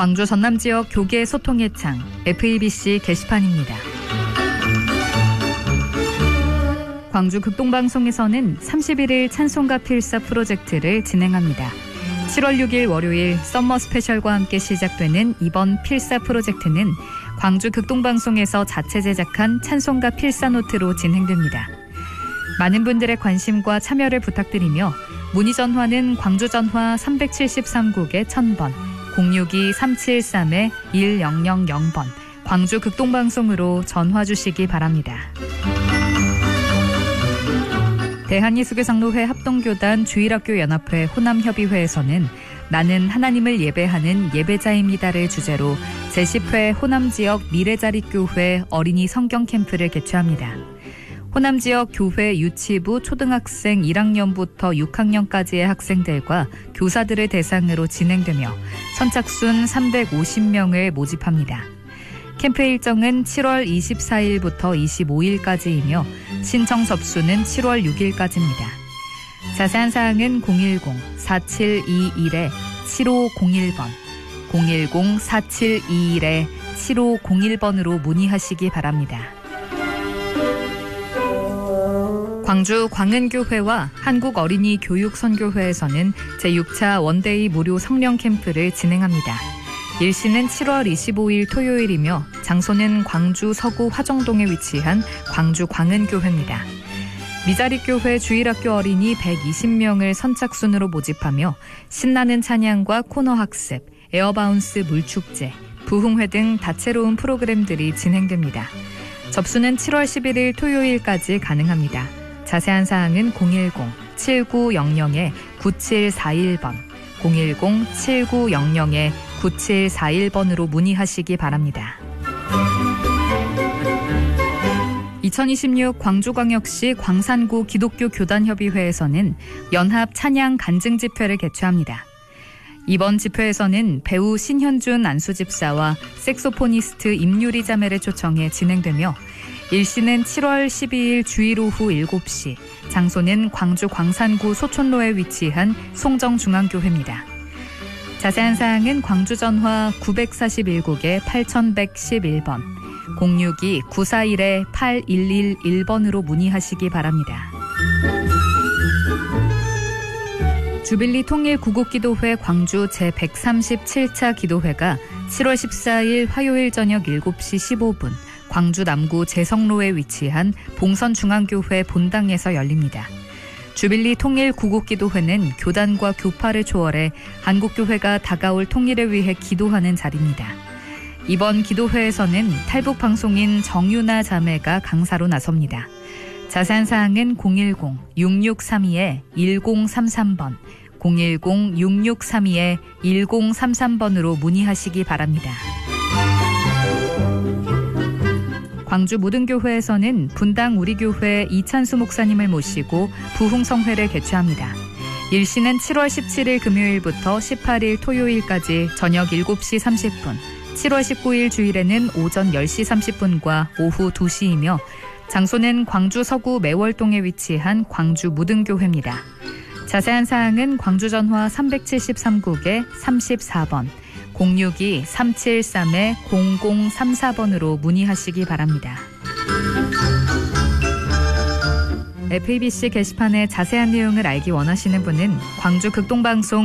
광주 전남 지역 교계 소통의 창 FEBC 게시판입니다. 광주 극동방송에서는 31일 찬송가 필사 프로젝트를 진행합니다. 7월 6일 월요일 썸머 스페셜과 함께 시작되는 이번 필사 프로젝트는 광주 극동방송에서 자체 제작한 찬송가 필사 노트로 진행됩니다. 많은 분들의 관심과 참여를 부탁드리며 문의 전화는 광주 전화 373국에 1000번, 062-3713-1000번, 광주 극동방송으로 전화 주시기 바랍니다. 대한예수교장로회 합동교단 주일학교 연합회 호남협의회에서는 나는 하나님을 예배하는 예배자입니다를 주제로 제10회 호남지역 미래자립교회 어린이 성경 캠프를 개최합니다. 호남지역 교회 유치부 초등학생 1학년부터 6학년까지의 학생들과 교사들을 대상으로 진행되며 선착순 350명을 모집합니다. 캠프 일정은 7월 24일부터 25일까지이며 신청 접수는 7월 6일까지입니다. 자세한 사항은 010-4721-7501번, 010-4721-7501번으로 문의하시기 바랍니다. 광주 광은교회와 한국어린이교육선교회에서는 제6차 원데이 무료 성령 캠프를 진행합니다. 일시는 7월 25일 토요일이며 장소는 광주 서구 화정동에 위치한 광주 광은교회입니다. 미자립교회 주일학교 어린이 120명을 선착순으로 모집하며 신나는 찬양과 코너 학습, 에어바운스 물축제, 부흥회 등 다채로운 프로그램들이 진행됩니다. 접수는 7월 11일 토요일까지 가능합니다. 자세한 사항은 010-7900-9741번, 010-7900-9741번으로 문의하시기 바랍니다. 2026 광주광역시 광산구 기독교 교단협의회에서는 연합 찬양 간증 집회를 개최합니다. 이번 집회에서는 배우 신현준 안수집사와 색소포니스트 임유리 자매를 초청해 진행되며 일시는 7월 12일 주일 오후 7시, 장소는 광주 광산구 소촌로에 위치한 송정중앙교회입니다. 자세한 사항은 광주 전화 941국에 8111번, 062-941-8111번으로 문의하시기 바랍니다. 주빌리 통일 구국기도회 광주 제137차 기도회가 7월 14일 화요일 저녁 7시 15분 광주 남구 재성로에 위치한 봉선중앙교회 본당에서 열립니다. 주빌리 통일 구국기도회는 교단과 교파를 초월해 한국교회가 다가올 통일을 위해 기도하는 자리입니다. 이번 기도회에서는 탈북방송인 정유나 자매가 강사로 나섭니다. 자세한 사항은 010-6632-1033번, 010-6632-1033번으로 문의하시기 바랍니다. 광주 무등교회에서는 분당 우리교회 이찬수 목사님을 모시고 부흥성회를 개최합니다. 일시는 7월 17일 금요일부터 18일 토요일까지 저녁 7시 30분, 7월 19일 주일에는 오전 10시 30분과 오후 2시이며 장소는 광주 서구 매월동에 위치한 광주 무등교회입니다. 자세한 사항은 광주 전화 373국에 34번, 062-373-0034번으로 문의하시기 바랍니다. FEBC 게시판에 자세한 내용을 알기 원하시는 분은 광주 극동방송